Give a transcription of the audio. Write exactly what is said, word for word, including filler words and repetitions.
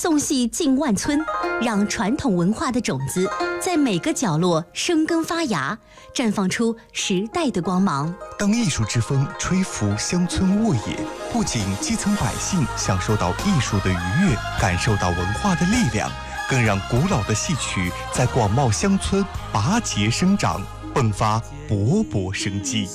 送戏进万村，让传统文化的种子在每个角落生根发芽，绽放出时代的光芒。 当艺术之风吹拂乡村沃野，不仅基层百姓享受到艺术的愉悦，感受到文化的力量，更让古老的戏曲在广袤乡村拔节生长，迸发勃勃生机。